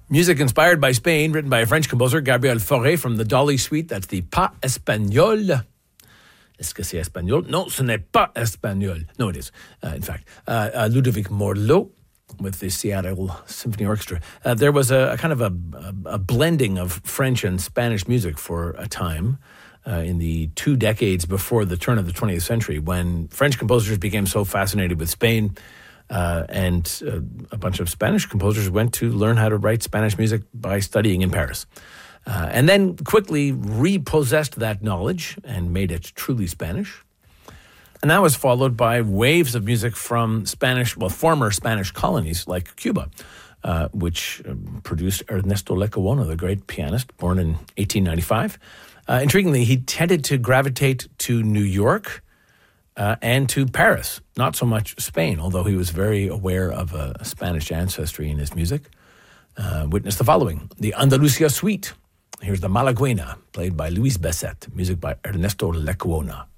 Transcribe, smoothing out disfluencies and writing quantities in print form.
Music inspired by Spain, written by a French composer, Gabriel Fauré, from the Dolly Suite. That's the Pas Espagnol. Est-ce que c'est espagnol? Non, ce n'est pas espagnol. No, it is, in fact. Ludovic Morlot with the Seattle Symphony Orchestra. There was a kind of a blending of French and Spanish music for a time in the 2 decades before the turn of the 20th century, when French composers became so fascinated with Spain, and a bunch of Spanish composers went to learn how to write Spanish music by studying in Paris. And then quickly repossessed that knowledge and made it truly Spanish. And that was followed by waves of music from former Spanish colonies like Cuba, which produced Ernesto Lecuona, the great pianist, born in 1895. Intriguingly, he tended to gravitate to New York and to Paris, not so much Spain, although he was very aware of a Spanish ancestry in his music. Witness the following: the Andalusia Suite. Here's the Malaguena, played by Luis Besset, music by Ernesto Lecuona.